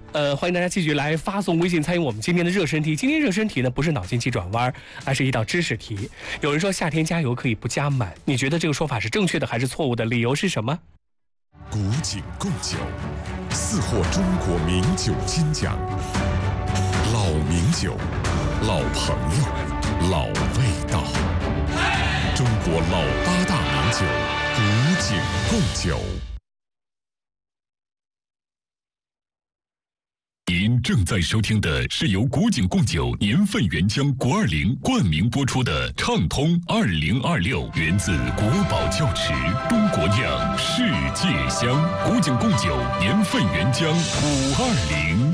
欢迎大家继续来发送微信参与我们今天的热身题。今天热身题呢，不是脑筋急转弯，而是一道知识题。有人说夏天加油可以不加满，你觉得这个说法是正确的还是错误的？理由是什么？ 古井贡酒，4获中国名酒金奖。老名酒，老朋友，老味道。中国老8大名酒，古井贡酒。您正在收听的是由古井贡酒年份原浆520冠名播出的畅通2026，源自国宝窖池，中国酿，世界香。古井贡酒年份原浆520。